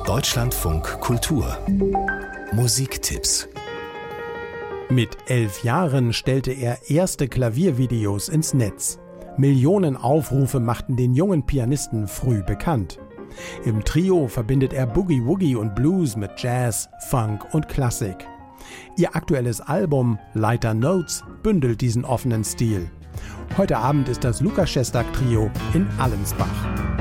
Deutschlandfunk Kultur Musiktipps. Mit 11 Jahren stellte er erste Klaviervideos ins Netz. Millionen Aufrufe machten den jungen Pianisten früh bekannt. Im Trio verbindet er Boogie Woogie und Blues mit Jazz, Funk und Klassik. Ihr aktuelles Album Lighter Notes bündelt diesen offenen Stil. Heute Abend ist das Lukas Szostak Trio in Allensbach.